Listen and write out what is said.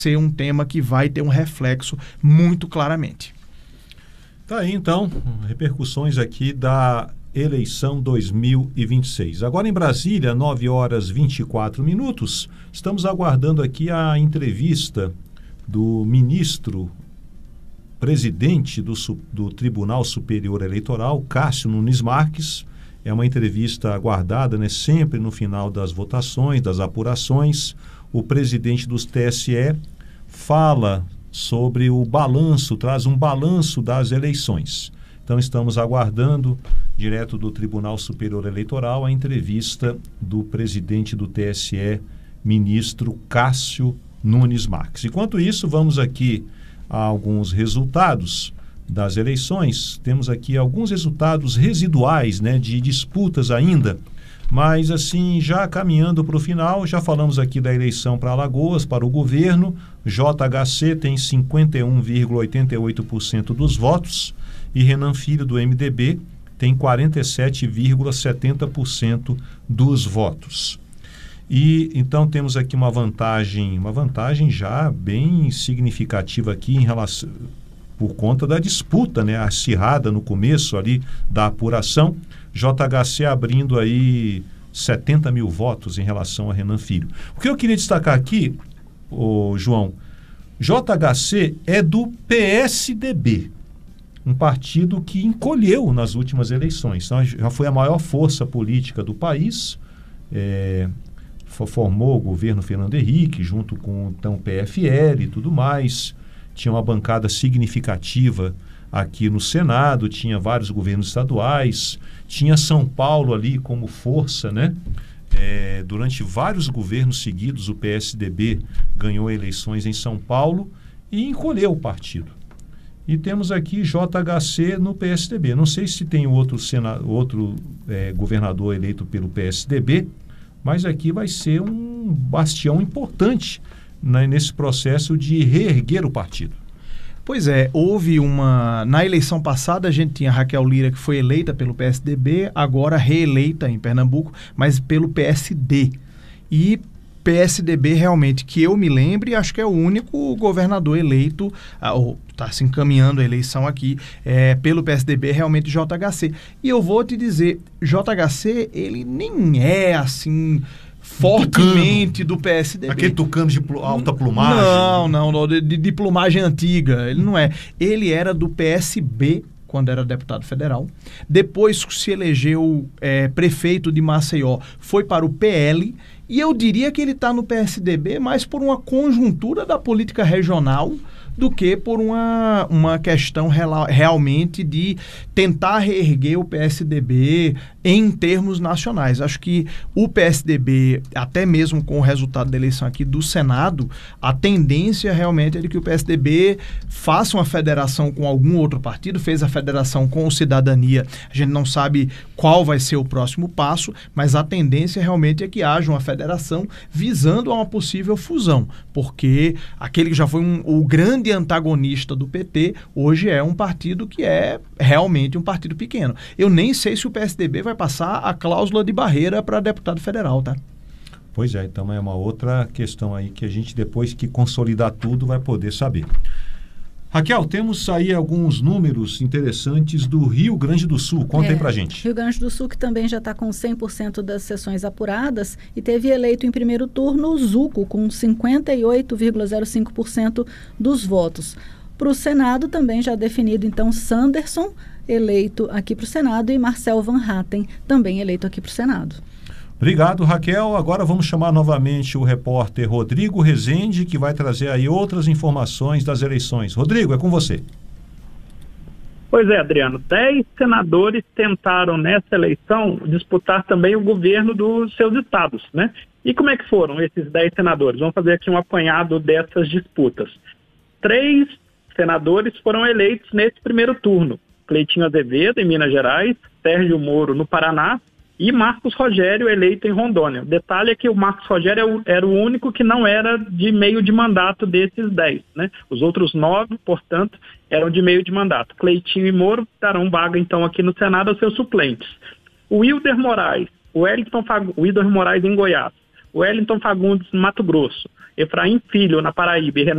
ser um tema que vai ter um reflexo muito claramente. Tá aí, então, repercussões aqui da eleição 2026. Agora em Brasília, 9h24, estamos aguardando aqui a entrevista do ministro presidente do Tribunal Superior Eleitoral, Cássio Nunes Marques. É uma entrevista aguardada, né, sempre no final das votações, das apurações. O presidente do TSE fala sobre o balanço, traz um balanço das eleições. Então estamos aguardando, direto do Tribunal Superior Eleitoral, a entrevista do presidente do TSE, ministro Cássio Nunes Marques. Enquanto isso, vamos aqui a alguns resultados das eleições. Temos aqui alguns resultados residuais, né, de disputas ainda, mas assim, já caminhando para o final. Já falamos aqui da eleição para Alagoas, para o governo. JHC tem 51,88% dos votos e Renan Filho, do MDB, tem 47,70% dos votos. E então temos aqui uma vantagem já bem significativa aqui em relação, por conta da disputa, né, acirrada no começo ali da apuração. JHC abrindo aí 70 mil votos em relação a Renan Filho. O que eu queria destacar aqui, João, JHC é do PSDB, um partido que encolheu nas últimas eleições. Então, já foi a maior força política do país, formou o governo Fernando Henrique, junto com então, o PFL e tudo mais. Tinha uma bancada significativa aqui no Senado, tinha vários governos estaduais, tinha São Paulo ali como força, né? Durante vários governos seguidos, o PSDB ganhou eleições em São Paulo e encolheu o partido. E temos aqui JHC no PSDB. Não sei se tem outro governador eleito pelo PSDB, mas aqui vai ser um bastião importante, né, nesse processo de reerguer o partido. Pois é, houve na eleição passada a gente tinha Raquel Lira, que foi eleita pelo PSDB, agora reeleita em Pernambuco, mas pelo PSD. E PSDB realmente, que eu me lembre, acho que é o único governador eleito, ou está se encaminhando a eleição aqui, pelo PSDB, realmente JHC. E eu vou te dizer, JHC, ele nem é assim fortemente do PSDB. Aquele tucano de alta plumagem? Não, de plumagem antiga. Ele não é. Ele era do PSB quando era deputado federal. Depois se elegeu prefeito de Maceió, foi para o PL. E eu diria que ele está no PSDB mais por uma conjuntura da política regional do que por uma questão realmente de tentar reerguer o PSDB em termos nacionais. Acho que o PSDB, até mesmo com o resultado da eleição aqui do Senado, a tendência realmente é de que o PSDB faça uma federação com algum outro partido, fez a federação com o Cidadania. A gente não sabe qual vai ser o próximo passo, mas a tendência realmente é que haja uma federação visando a uma possível fusão, porque aquele que já foi o grande antagonista do PT, hoje é um partido que é realmente um partido pequeno. Eu nem sei se o PSDB vai passar a cláusula de barreira para deputado federal, tá? Pois é, então é uma outra questão aí que a gente, depois que consolidar tudo, vai poder saber. Raquel, temos aí alguns números interessantes do Rio Grande do Sul. Conta aí pra gente. Rio Grande do Sul, que também já está com 100% das sessões apuradas e teve eleito em primeiro turno o Zuco, com 58,05% dos votos. Para o Senado, também já definido, então, Sanderson, eleito aqui para o Senado, e Marcel Van Hatten, também eleito aqui para o Senado. Obrigado, Raquel. Agora vamos chamar novamente o repórter Rodrigo Rezende, que vai trazer aí outras informações das eleições. Rodrigo, é com você. Pois é, Adriano. 10 senadores tentaram nessa eleição disputar também o governo dos seus estados, né? E como é que foram esses 10 senadores? Vamos fazer aqui um apanhado dessas disputas. 3 senadores foram eleitos nesse primeiro turno. Cleitinho Azevedo, em Minas Gerais, Sérgio Moro, no Paraná, e Marcos Rogério, eleito em Rondônia. O detalhe é que o Marcos Rogério era o único que não era de meio de mandato desses 10, né? Os outros 9, portanto, eram de meio de mandato. Cleitinho e Moro darão vaga, então, aqui no Senado aos seus suplentes. O Wilder Moraes, o Wilder Moraes em Goiás, Wellington Fagundes, no Mato Grosso, Efraim Filho, na Paraíba, e